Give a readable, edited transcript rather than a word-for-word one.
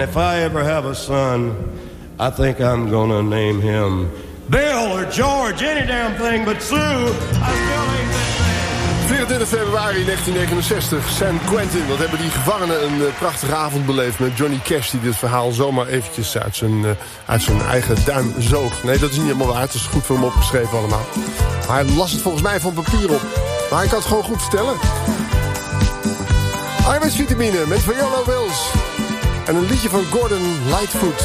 And if I ever have a son, I think I'm gonna name him Bill or George, any damn thing but Sue. I still ain't that man. 24 februari 1969, San Quentin. Wat hebben die gevangenen een prachtige avond beleefd met Johnny Cash, die dit verhaal zomaar eventjes uit zijn eigen duim zoog. Nee, dat is niet helemaal waar. Het is goed voor hem opgeschreven allemaal. Maar hij las het volgens mij van papier op. Maar hij kan het gewoon goed vertellen. Eiwitsvitamine met Viola Wills. En een liedje van Gordon Lightfoot.